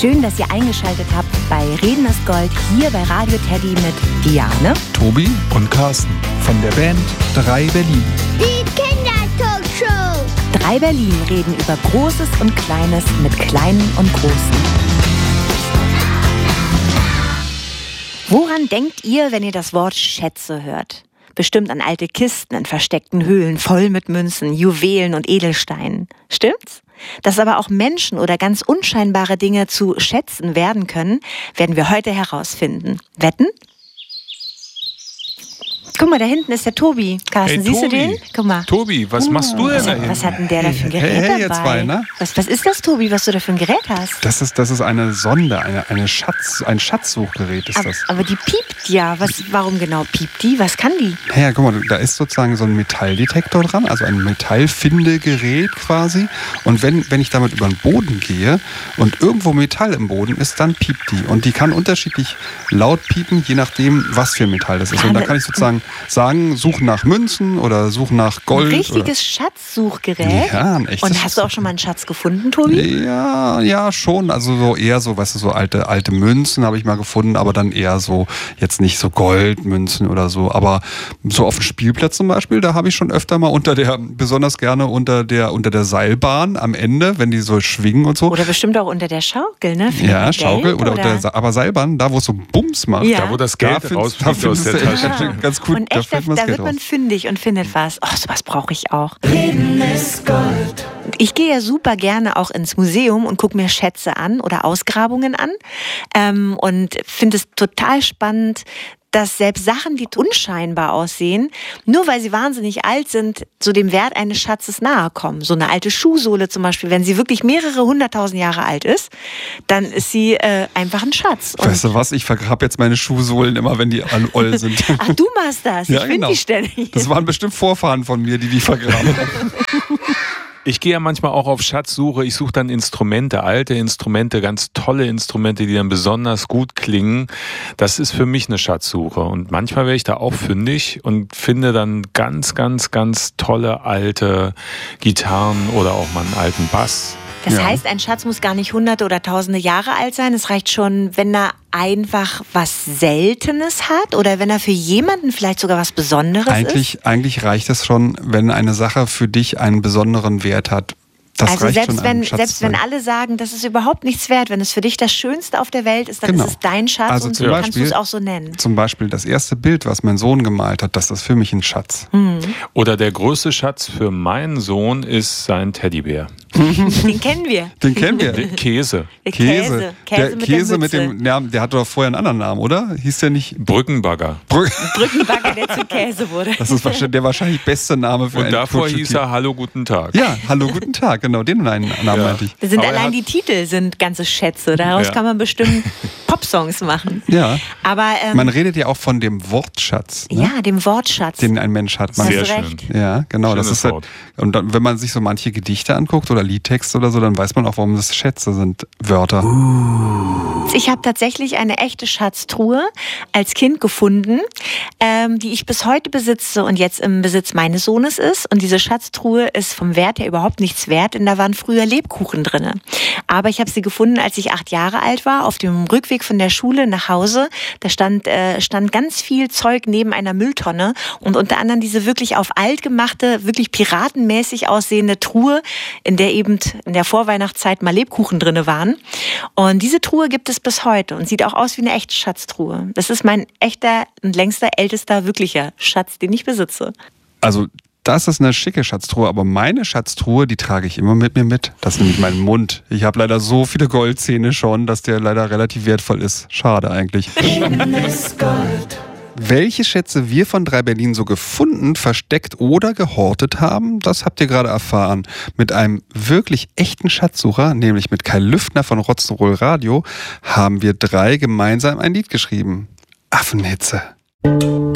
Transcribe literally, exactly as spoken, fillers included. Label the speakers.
Speaker 1: Schön, dass ihr eingeschaltet habt bei Reden ist Gold hier bei Radio Teddy mit Diane,
Speaker 2: Tobi und Carsten von der Band drei Berlin.
Speaker 3: Die Kindertalkshow.
Speaker 1: drei Berlin reden über Großes und Kleines mit Kleinen und Großen. Woran denkt ihr, wenn ihr das Wort Schätze hört? Bestimmt an alte Kisten in versteckten Höhlen voll mit Münzen, Juwelen und Edelsteinen. Stimmt's? Dass aber auch Menschen oder ganz unscheinbare Dinge zu Schätzen werden können, werden wir heute herausfinden. Wetten? Guck mal, da hinten ist der Tobi. Carsten,
Speaker 2: Hey,
Speaker 1: siehst
Speaker 2: Tobi.
Speaker 1: du den? Guck mal.
Speaker 2: Tobi, was machst du denn
Speaker 1: Was,
Speaker 2: da hinten?
Speaker 1: was hat denn der da für ein Gerät
Speaker 4: Hey, hey, ihr
Speaker 1: dabei?
Speaker 4: zwei, ne?
Speaker 1: Was, was ist das, Tobi, was du da für ein Gerät hast?
Speaker 4: Das ist, das ist eine Sonde, eine, eine Schatz, ein Schatzsuchgerät ist
Speaker 1: Aber,
Speaker 4: das.
Speaker 1: aber die piept ja. Was, warum genau piept die? Was kann die?
Speaker 4: Ja, guck mal, da ist sozusagen so ein Metalldetektor dran, also ein Metallfindegerät quasi. Und wenn, wenn ich damit über den Boden gehe und irgendwo Metall im Boden ist, dann piept die. Und die kann unterschiedlich laut piepen, je nachdem, was für Metall das ist. Und da kann ich sozusagen sagen, such nach Münzen oder such nach Gold.
Speaker 1: Ein richtiges
Speaker 4: oder
Speaker 1: Schatzsuchgerät?
Speaker 4: Ja, ein echtes.
Speaker 1: Und hast du auch schon mal einen Schatz gefunden, Tobi?
Speaker 4: Ja, ja, schon. Also so eher so, weißt du, so alte, alte Münzen habe ich mal gefunden, aber dann eher so, jetzt nicht so Goldmünzen oder so. Aber so auf dem Spielplatz zum Beispiel, da habe ich schon öfter mal unter der, besonders gerne unter der, unter der Seilbahn am Ende, wenn die so schwingen und so.
Speaker 1: Oder bestimmt auch unter der Schaukel, ne? Findet
Speaker 4: Ja,
Speaker 1: man
Speaker 4: Schaukel
Speaker 1: Geld,
Speaker 4: oder, unter der, Sa- aber Seilbahn, da wo es so Bums macht.
Speaker 1: Ja.
Speaker 2: Da, wo das
Speaker 4: Da
Speaker 2: Geld
Speaker 4: findest- da
Speaker 2: rausfliegt aus der
Speaker 4: findest du
Speaker 2: Tasche.
Speaker 4: echt ganz gut.
Speaker 1: Und echt, da,
Speaker 4: fällt mir das
Speaker 1: da
Speaker 4: Geld
Speaker 1: wird man
Speaker 4: raus.
Speaker 1: fündig und findet was. Oh, sowas brauche ich auch. Ich gehe ja super gerne auch ins Museum und gucke mir Schätze an oder Ausgrabungen an ähm, und finde es total spannend, dass selbst Sachen, die unscheinbar aussehen, nur weil sie wahnsinnig alt sind, so dem Wert eines Schatzes nahe kommen. So eine alte Schuhsohle zum Beispiel, wenn sie wirklich mehrere hunderttausend Jahre alt ist, dann ist sie äh, einfach ein Schatz. Und
Speaker 4: Weißt du was, ich vergrabe jetzt meine Schuhsohlen immer, wenn die all oll sind.
Speaker 1: ach, du machst das. Ich
Speaker 4: Ja,
Speaker 1: finde
Speaker 4: genau.
Speaker 1: die ständig.
Speaker 4: Das waren bestimmt Vorfahren von mir, die die vergraben haben.
Speaker 2: Ich gehe ja manchmal auch auf Schatzsuche. Ich suche dann Instrumente, alte Instrumente, ganz tolle Instrumente, die dann besonders gut klingen. Das ist für mich eine Schatzsuche. Und manchmal werde ich da auch fündig und finde dann ganz, ganz, ganz tolle alte Gitarren oder auch mal einen alten Bass.
Speaker 1: Das
Speaker 4: Ja.
Speaker 1: heißt, ein Schatz muss gar nicht hunderte oder tausende Jahre alt sein. Es reicht schon, wenn er einfach was Seltenes hat oder wenn er für jemanden vielleicht sogar was Besonderes ist.
Speaker 4: Eigentlich, eigentlich reicht es schon, wenn eine Sache für dich einen besonderen Wert hat. Das
Speaker 1: Also
Speaker 4: reicht
Speaker 1: selbst
Speaker 4: schon,
Speaker 1: wenn,
Speaker 4: ein Schatz
Speaker 1: selbst
Speaker 4: zu
Speaker 1: wenn
Speaker 4: sein.
Speaker 1: alle sagen, das ist überhaupt nichts wert, wenn es für dich das Schönste auf der Welt ist, dann
Speaker 4: Genau.
Speaker 1: ist es dein Schatz
Speaker 4: Also
Speaker 1: und
Speaker 4: zum
Speaker 1: so kannst
Speaker 4: Beispiel-
Speaker 1: du es auch so nennen.
Speaker 4: Zum Beispiel das erste Bild, was mein Sohn gemalt hat, das ist für mich ein Schatz.
Speaker 2: Oder der größte Schatz für meinen Sohn ist sein Teddybär.
Speaker 1: Den kennen wir.
Speaker 4: Den kennen wir.
Speaker 2: Der Käse.
Speaker 1: Der Käse. Käse
Speaker 4: der
Speaker 1: mit
Speaker 4: Käse
Speaker 1: der
Speaker 4: mit
Speaker 1: Mütze.
Speaker 4: dem, ja, der hatte doch vorher einen anderen Namen, oder? Hieß der nicht
Speaker 2: Brückenbagger.
Speaker 4: Brü-
Speaker 1: Brückenbagger, der zu Käse wurde.
Speaker 4: Das ist wahrscheinlich der wahrscheinlich beste Name für
Speaker 2: Und
Speaker 4: ein
Speaker 2: davor hieß
Speaker 4: Kuscheltier.
Speaker 2: er Hallo, guten Tag.
Speaker 4: Ja, hallo, guten Tag, genau, den Namen
Speaker 2: Ja.
Speaker 4: meinte ich.
Speaker 1: Das sind
Speaker 2: Aber er
Speaker 1: allein
Speaker 2: hat-
Speaker 1: die Titel sind ganze Schätze. Daraus
Speaker 2: Ja.
Speaker 1: kann man bestimmt Popsongs machen.
Speaker 4: Ja.
Speaker 1: Aber ähm,
Speaker 4: Man redet ja auch von dem Wortschatz, ne?
Speaker 1: ja, dem Wortschatz.
Speaker 4: den ein Mensch hat. Man
Speaker 1: Hast
Speaker 2: Sehr
Speaker 1: du
Speaker 2: schön.
Speaker 1: recht.
Speaker 4: Ja, genau. Das
Speaker 2: Schönes
Speaker 4: ist halt,
Speaker 2: Wort.
Speaker 4: und dann, wenn man sich so manche Gedichte anguckt oder Liedtexte oder so, dann weiß man auch, warum das Schätze sind, Wörter.
Speaker 1: Ich habe tatsächlich eine echte Schatztruhe als Kind gefunden, ähm, die ich bis heute besitze und jetzt im Besitz meines Sohnes ist. Und diese Schatztruhe ist vom Wert her überhaupt nichts wert, denn da waren früher Lebkuchen drin. Aber ich habe sie gefunden, als ich acht Jahre alt war, auf dem Rückweg von der Schule nach Hause. Da stand, äh, stand ganz viel Zeug neben einer Mülltonne und unter anderem diese wirklich auf alt gemachte, wirklich piratenmäßig aussehende Truhe, in der eben in der Vorweihnachtszeit mal Lebkuchen drin waren. Und diese Truhe gibt es bis heute und sieht auch aus wie eine echte Schatztruhe. Das ist mein echter und längster, ältester, wirklicher Schatz, den ich besitze.
Speaker 4: Also, das ist eine schicke Schatztruhe, aber meine Schatztruhe, die trage ich immer mit mir mit. Das ist nämlich mein Mund. Ich habe leider so viele Goldzähne schon, dass der leider relativ wertvoll ist. Schade eigentlich. Welche Schätze wir von drei Berlin so gefunden, versteckt oder gehortet haben, das habt ihr gerade erfahren. Mit einem wirklich echten Schatzsucher, nämlich mit Kai Lüftner von Rock'n'Roll Radio, haben wir drei gemeinsam ein Lied geschrieben. Affenhitze.